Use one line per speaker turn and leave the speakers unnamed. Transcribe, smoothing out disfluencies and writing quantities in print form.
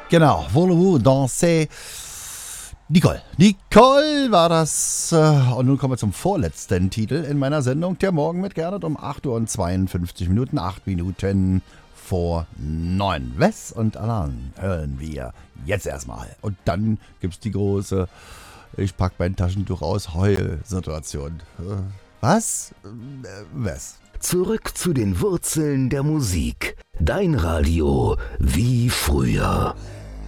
Genau, Voulez-vous danser? Nicole. Nicole war das. Und nun kommen wir zum vorletzten Titel in meiner Sendung. Der Morgen mit Gernot um 8 Uhr und 52 Minuten. 8 Minuten vor 9. Wes und Alan hören wir jetzt erstmal. Und dann gibt es die große, ich pack mein Taschentuch aus, Heul-Situation. Was? Wes?
Zurück zu den Wurzeln der Musik. Dein Radio wie früher.